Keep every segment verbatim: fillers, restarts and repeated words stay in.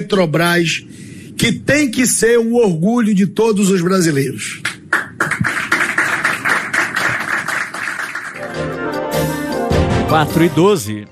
Eletrobras, que tem que ser o orgulho de todos os brasileiros. quatro e doze.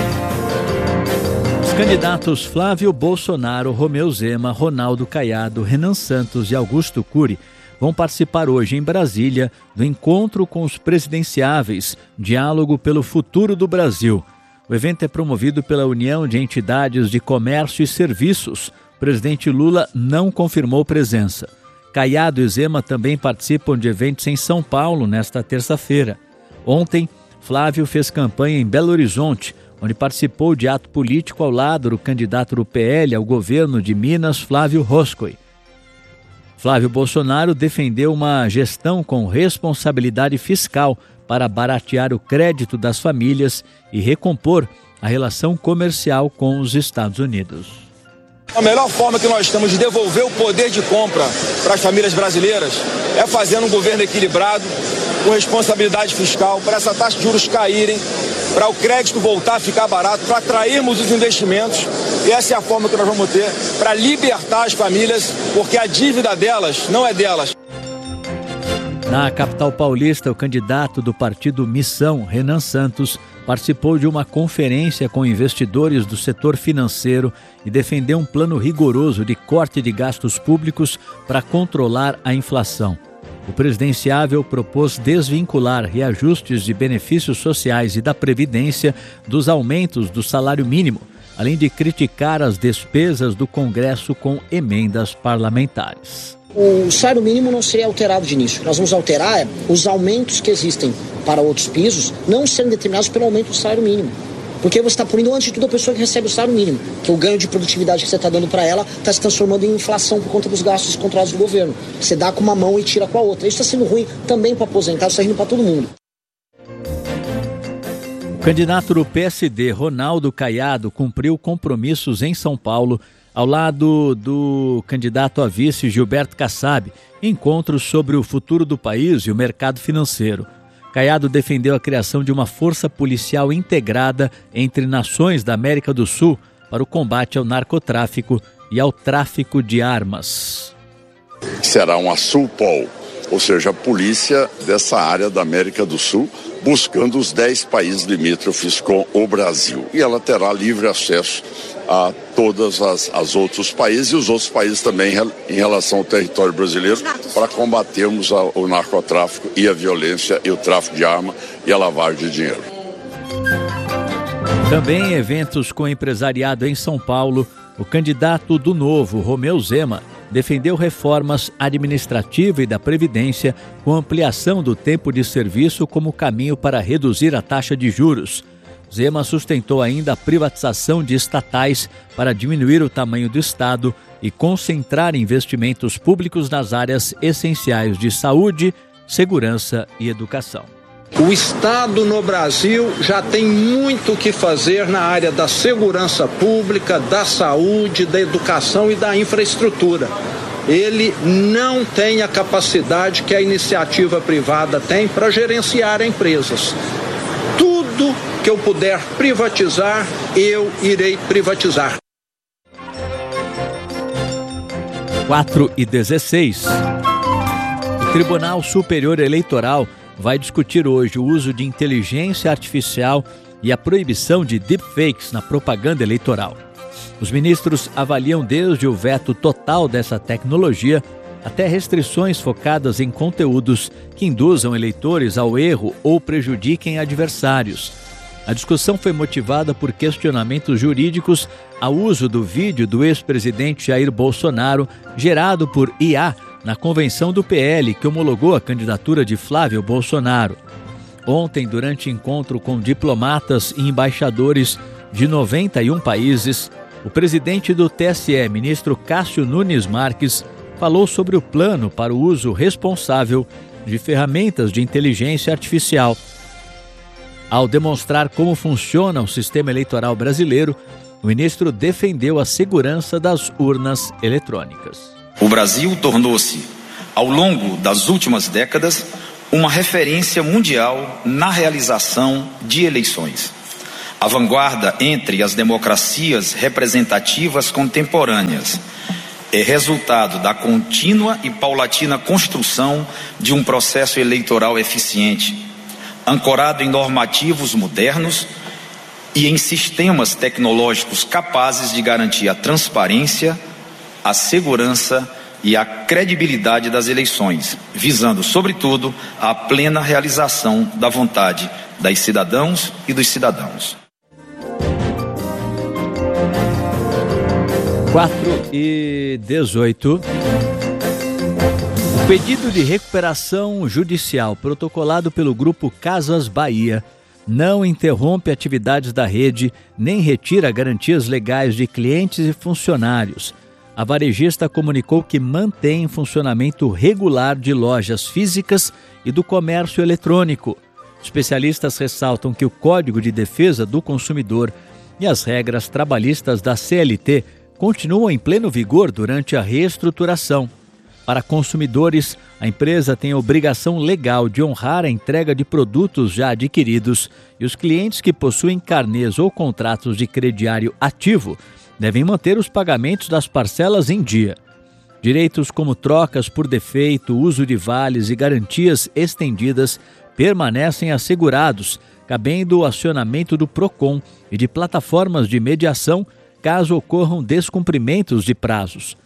Os candidatos Flávio Bolsonaro, Romeu Zema, Ronaldo Caiado, Renan Santos e Augusto Cury vão participar hoje em Brasília do encontro com os presidenciáveis, Diálogo pelo Futuro do Brasil. O evento é promovido pela União de Entidades de Comércio e Serviços. O presidente Lula não confirmou presença. Caiado e Zema também participam de eventos em São Paulo nesta terça-feira. Ontem, Flávio fez campanha em Belo Horizonte, onde participou de ato político ao lado do candidato do P L ao governo de Minas, Flávio Roscoe. Flávio Bolsonaro defendeu uma gestão com responsabilidade fiscal para baratear o crédito das famílias e recompor a relação comercial com os Estados Unidos. A melhor forma que nós temos de devolver o poder de compra para as famílias brasileiras é fazendo um governo equilibrado, com responsabilidade fiscal, para essa taxa de juros caírem, para o crédito voltar a ficar barato, para atrairmos os investimentos. E essa é a forma que nós vamos ter para libertar as famílias, porque a dívida delas não é delas. Na capital paulista, o candidato do partido Missão, Renan Santos, participou de uma conferência com investidores do setor financeiro e defendeu um plano rigoroso de corte de gastos públicos para controlar a inflação. O presidenciável propôs desvincular reajustes de benefícios sociais e da Previdência dos aumentos do salário mínimo, além de criticar as despesas do Congresso com emendas parlamentares. O salário mínimo não seria alterado de início. Nós vamos alterar os aumentos que existem para outros pisos não serem determinados pelo aumento do salário mínimo. Porque você está punindo, antes de tudo, a pessoa que recebe o salário mínimo. Que o ganho de produtividade que você está dando para ela está se transformando em inflação por conta dos gastos controlados do governo. Você dá com uma mão e tira com a outra. Isso está sendo ruim também para aposentados, está indo para todo mundo. O candidato do P S D, Ronaldo Caiado, cumpriu compromissos em São Paulo ao lado do candidato a vice Gilberto Kassab, encontros sobre o futuro do país e o mercado financeiro. Caiado defendeu a criação de uma força policial integrada entre nações da América do Sul para o combate ao narcotráfico e ao tráfico de armas. Será uma Sulpol, ou seja, a polícia dessa área da América do Sul, buscando os dez países limítrofes com o Brasil. E ela terá livre acesso a todos as, as outros países e os outros países também em relação ao território brasileiro para combatermos a, o narcotráfico e a violência e o tráfico de arma e a lavagem de dinheiro. Também em eventos com empresariado em São Paulo, o candidato do Novo, Romeu Zema, defendeu reformas administrativa e da Previdência com ampliação do tempo de serviço como caminho para reduzir a taxa de juros. Zema sustentou ainda a privatização de estatais para diminuir o tamanho do Estado e concentrar investimentos públicos nas áreas essenciais de saúde, segurança e educação. O Estado no Brasil já tem muito o que fazer na área da segurança pública, da saúde, da educação e da infraestrutura. Ele não tem a capacidade que a iniciativa privada tem para gerenciar empresas. Tudo que eu puder privatizar, eu irei privatizar. quatro e dezesseis. O Tribunal Superior Eleitoral vai discutir hoje o uso de inteligência artificial e a proibição de deepfakes na propaganda eleitoral. Os ministros avaliam desde o veto total dessa tecnologia até restrições focadas em conteúdos que induzam eleitores ao erro ou prejudiquem adversários. A discussão foi motivada por questionamentos jurídicos ao uso do vídeo do ex-presidente Jair Bolsonaro, gerado por I A, na convenção do P L, que homologou a candidatura de Flávio Bolsonaro. Ontem, durante encontro com diplomatas e embaixadores de noventa e um países, o presidente do T S E, ministro Cássio Nunes Marques, falou sobre o plano para o uso responsável de ferramentas de inteligência artificial. Ao demonstrar como funciona o sistema eleitoral brasileiro, o ministro defendeu a segurança das urnas eletrônicas. O Brasil tornou-se, ao longo das últimas décadas, uma referência mundial na realização de eleições. a vanguarda entre as democracias representativas contemporâneas é resultado da contínua e paulatina construção de um processo eleitoral eficiente, ancorado em normativos modernos e em sistemas tecnológicos capazes de garantir a transparência, a segurança e a credibilidade das eleições, visando, sobretudo, a plena realização da vontade das cidadãos e dos cidadãos. quatro e dezoito. O pedido de recuperação judicial protocolado pelo Grupo Casas Bahia não interrompe atividades da rede nem retira garantias legais de clientes e funcionários. A varejista comunicou que mantém funcionamento regular de lojas físicas e do comércio eletrônico. Especialistas ressaltam que o Código de Defesa do Consumidor e as regras trabalhistas da C L T continuam em pleno vigor durante a reestruturação. Para consumidores, a empresa tem a obrigação legal de honrar a entrega de produtos já adquiridos e os clientes que possuem carnês ou contratos de crediário ativo devem manter os pagamentos das parcelas em dia. Direitos como trocas por defeito, uso de vales e garantias estendidas permanecem assegurados, cabendo o acionamento do PROCON e de plataformas de mediação caso ocorram descumprimentos de prazos.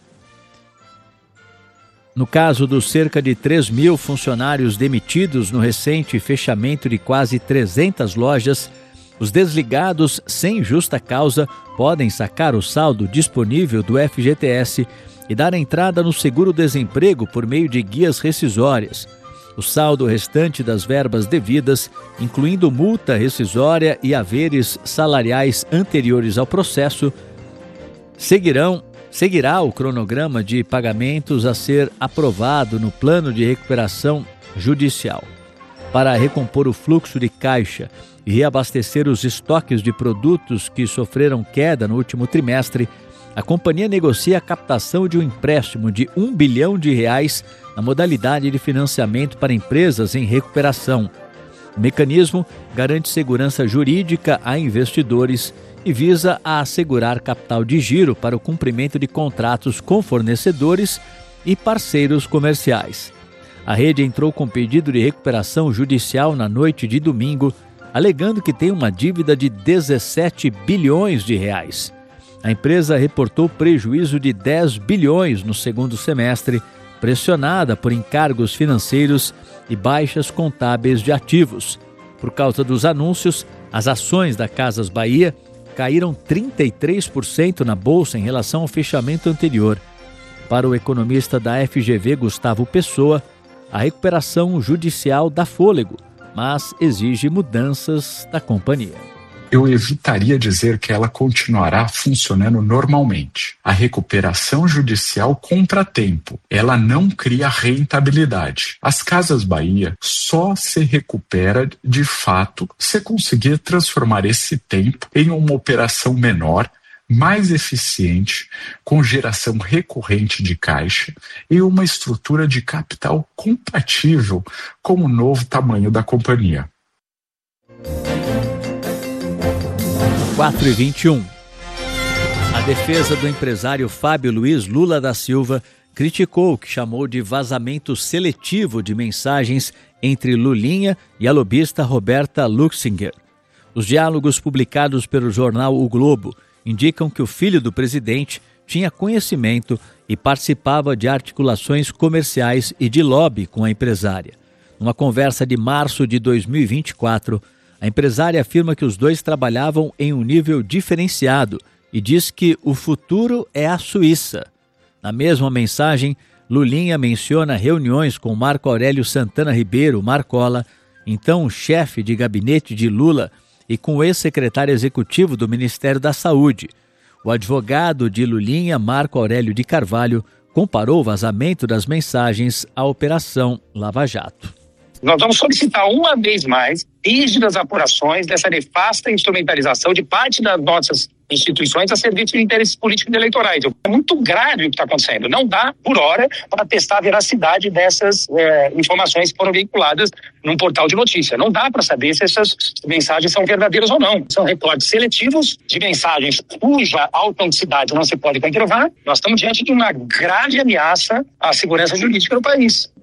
No caso dos cerca de três mil funcionários demitidos no recente fechamento de quase trezentas lojas, os desligados sem justa causa podem sacar o saldo disponível do F G T S e dar entrada no seguro-desemprego por meio de guias rescisórias. O saldo restante das verbas devidas, incluindo multa rescisória e haveres salariais anteriores ao processo, seguirão Seguirá o cronograma de pagamentos a ser aprovado no plano de recuperação judicial. Para recompor o fluxo de caixa e reabastecer os estoques de produtos que sofreram queda no último trimestre, a companhia negocia a captação de um empréstimo de um bilhão de reais na modalidade de financiamento para empresas em recuperação. O mecanismo garante segurança jurídica a investidores e visa a assegurar capital de giro para o cumprimento de contratos com fornecedores e parceiros comerciais. A rede entrou com pedido de recuperação judicial na noite de domingo, alegando que tem uma dívida de dezessete bilhões de reais. A empresa reportou prejuízo de dez bilhões no segundo semestre, pressionada por encargos financeiros e baixas contábeis de ativos. Por causa dos anúncios, as ações da Casas Bahia caíram trinta e três por cento na bolsa em relação ao fechamento anterior. Para o economista da F G V, Gustavo Pessoa, a recuperação judicial dá fôlego, mas exige mudanças da companhia. Eu evitaria dizer que ela continuará funcionando normalmente. A recuperação judicial compra tempo. Ela não cria rentabilidade. As Casas Bahia só se recupera de fato se conseguir transformar esse tempo em uma operação menor, mais eficiente, com geração recorrente de caixa e uma estrutura de capital compatível com o novo tamanho da companhia. quatro e vinte e um. A defesa do empresário Fábio Luiz Lula da Silva criticou o que chamou de vazamento seletivo de mensagens entre Lulinha e a lobista Roberta Luxinger. Os diálogos publicados pelo jornal O Globo indicam que o filho do presidente tinha conhecimento e participava de articulações comerciais e de lobby com a empresária. Numa conversa de março de dois mil e vinte e quatro, a empresária afirma que os dois trabalhavam em um nível diferenciado e diz que o futuro é a Suíça. Na mesma mensagem, Lulinha menciona reuniões com Marco Aurélio Santana Ribeiro, Marcola, então chefe de gabinete de Lula, e com o ex-secretário executivo do Ministério da Saúde. O advogado de Lulinha, Marco Aurélio de Carvalho, comparou o vazamento das mensagens à Operação Lava Jato. Nós vamos solicitar uma vez mais rígidas apurações dessa nefasta instrumentalização de parte das nossas instituições a serviço de interesses políticos e eleitorais. É muito grave o que está acontecendo. Não dá, por hora, para testar a veracidade dessas é, informações que foram veiculadas num portal de notícia. Não dá para saber se essas mensagens são verdadeiras ou não. São recortes seletivos de mensagens cuja autenticidade não se pode comprovar. Nós estamos diante de uma grave ameaça à segurança jurídica do país.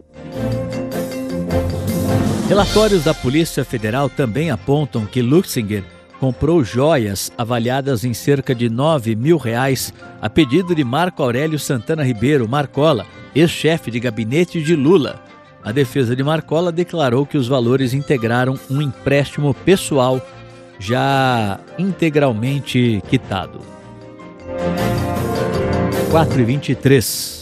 Relatórios da Polícia Federal também apontam que Luxinger comprou joias avaliadas em cerca de nove mil reais a pedido de Marco Aurélio Santana Ribeiro, Marcola, ex-chefe de gabinete de Lula. A defesa de Marcola declarou que os valores integraram um empréstimo pessoal já integralmente quitado. quatro e vinte e três.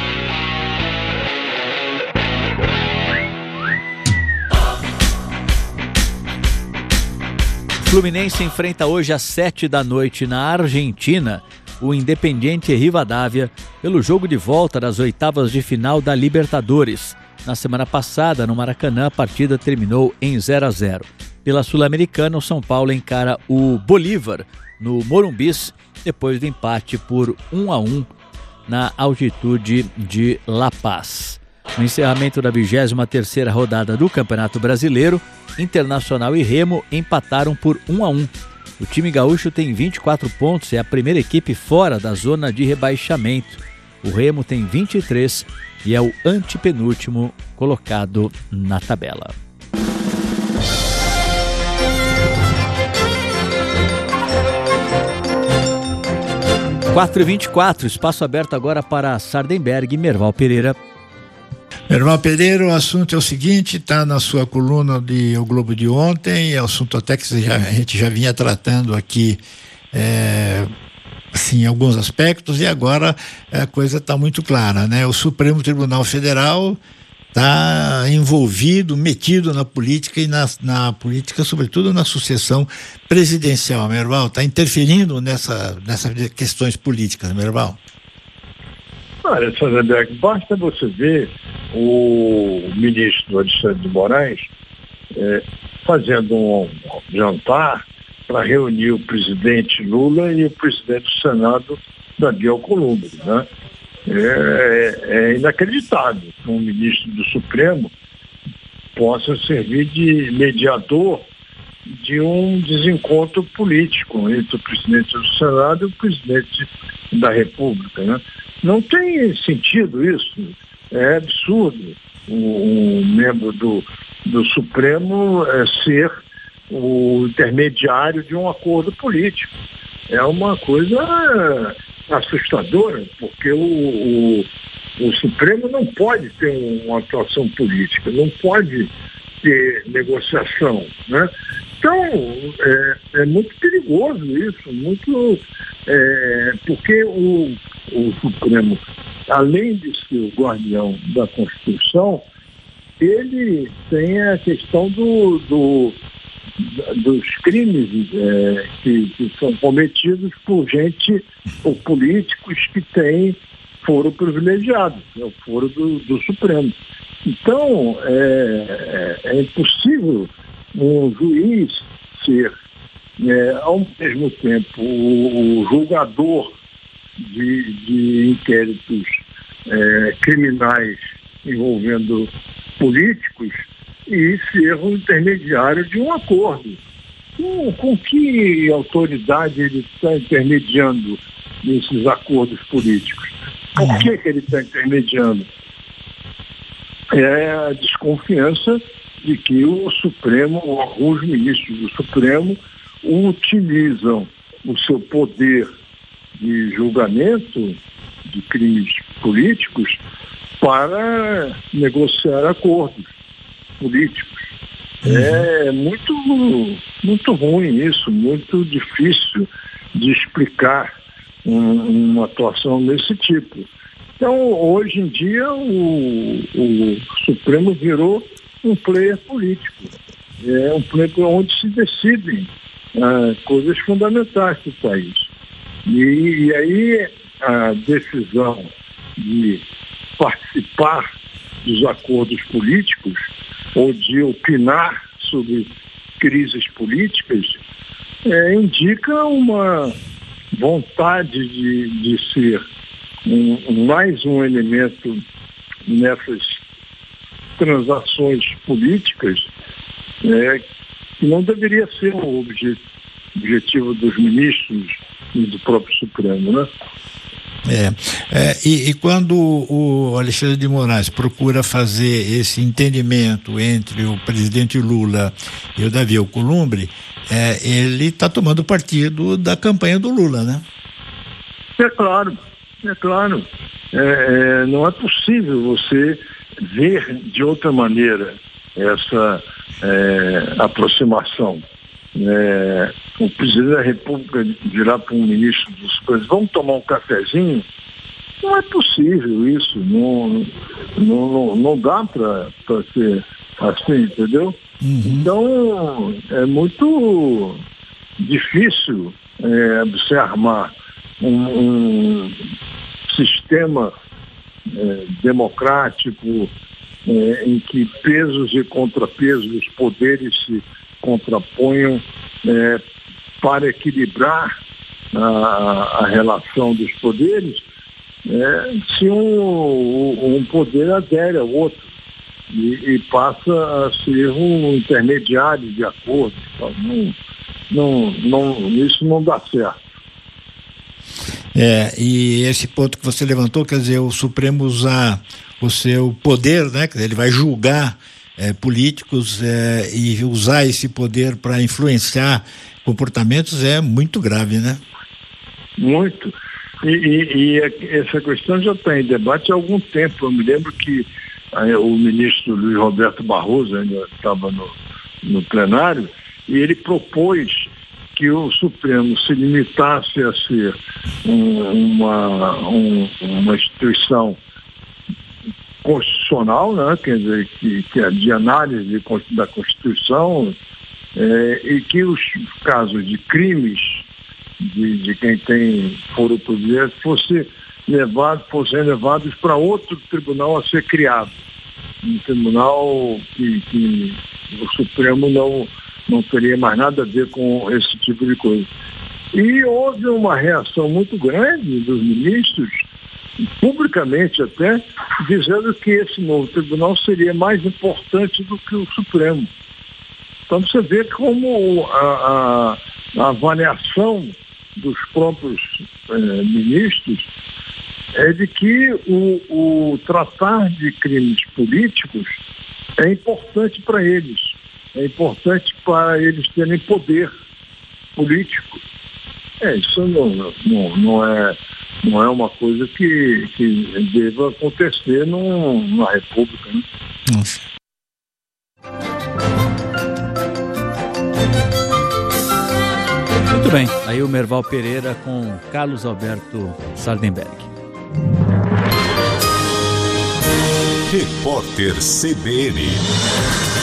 Fluminense enfrenta hoje às sete da noite na Argentina o Independiente Rivadavia pelo jogo de volta das oitavas de final da Libertadores. Na semana passada, no Maracanã, a partida terminou em zero a zero. Pela Sul-Americana, o São Paulo encara o Bolívar no Morumbis depois do empate por um a um na altitude de La Paz. No encerramento da vigésima terceira rodada do Campeonato Brasileiro, Internacional e Remo empataram por um a um. O time gaúcho tem vinte e quatro pontos e é a primeira equipe fora da zona de rebaixamento. O Remo tem vinte e três e é o antepenúltimo colocado na tabela. quatro e vinte e quatro, espaço aberto agora para Sardenberg e Merval Pereira. Merval Pereira, o assunto é o seguinte, está na sua coluna de O Globo de ontem, é um assunto até que já, a gente já vinha tratando aqui, é, assim, em alguns aspectos, e agora a coisa está muito clara, né? O Supremo Tribunal Federal está envolvido, metido na política e na, na política, sobretudo na sucessão presidencial. Merval, está interferindo nessa, nessas questões políticas, Merval? Olha, Sardenberg, basta você ver o ministro Alexandre de Moraes é, fazendo um jantar para reunir o presidente Lula e o presidente do Senado, Davi Alcolumbre, né? É, é inacreditável que um ministro do Supremo possa servir de mediador de um desencontro político entre o presidente do Senado e o presidente da República, né? Não tem sentido isso, é absurdo um, um membro do, do Supremo é, ser o intermediário de um acordo político. É uma coisa assustadora, porque o, o, o Supremo não pode ter uma atuação política, não pode ter negociação, né? Então, é, é muito perigoso isso, muito, é, porque o, o Supremo, além de ser o guardião da Constituição, ele tem a questão do, do, dos crimes é, que, que são cometidos por gente, por políticos que têm foro privilegiado, é o foro do, do Supremo. Então, é, é, é impossível um juiz ser, é, ao mesmo tempo, o, o julgador de, de inquéritos é, criminais envolvendo políticos e ser um intermediário de um acordo. Com, com que autoridade ele está intermediando nesses acordos políticos? Por que, que ele está intermediando? É a desconfiança de que o Supremo, ou alguns ministros do Supremo, utilizam o seu poder de julgamento de crimes políticos para negociar acordos políticos. Uhum. É muito, muito ruim isso, muito difícil de explicar um, uma atuação desse tipo. Então, hoje em dia, o, o Supremo virou um player político. É um player onde se decidem ah, coisas fundamentais para o país. E, e aí a decisão de participar desacordos políticos ou de opinar sobre crises políticas, é, indica uma vontade de, de ser um, mais um elemento nessas transações políticas, é, que não deveria ser o obje, objetivo dos ministros e do próprio Supremo, né? É, é e, e quando o Alexandre de Moraes procura fazer esse entendimento entre o presidente Lula e o Davi Alcolumbre, é, ele está tomando partido da campanha do Lula, né? É claro, é claro. É, é, não é possível você ver de outra maneira essa é, aproximação. É, o presidente da República virar para um ministro dos Supremos, vamos tomar um cafezinho? Não é possível isso, não, não, não, não dá para ser assim, entendeu? Uhum. Então é muito difícil é, você armar um, um sistema é, democrático é, em que pesos e contrapesos dos poderes se contraponham é, para equilibrar a, a relação dos poderes, é, se um, um poder adere ao outro e, e passa a ser um intermediário de acordo. Não, não, não, isso não dá certo. É, e esse ponto que você levantou, quer dizer, o Supremo usar o seu poder, né? Quer dizer, ele vai julgar É, políticos é, e usar esse poder para influenciar comportamentos é muito grave, né? Muito. E, e, e essa questão já está em debate há algum tempo. Eu me lembro que aí, o ministro Luiz Roberto Barroso ainda estava no, no plenário e ele propôs que o Supremo se limitasse a ser um, uma, um, uma instituição constitucional, né? Quer dizer, que, que é de análise de, da Constituição, é, e que os casos de crimes de, de quem tem foro poder fossem levados, fossem levados para outro tribunal a ser criado. Um tribunal que, que o Supremo não, não teria mais nada a ver com esse tipo de coisa. E houve uma reação muito grande dos ministros, publicamente até, dizendo que esse novo tribunal seria mais importante do que o Supremo. Então você vê como a, a, a avaliação dos próprios eh, ministros é de que o, o tratar de crimes políticos é importante para eles, é importante para eles terem poder político. É, isso não, não, não é Não é uma coisa que, que deva acontecer num, numa república, né? Nossa. Muito bem, aí o Merval Pereira com Carlos Alberto Sardenberg. Repórter C B N.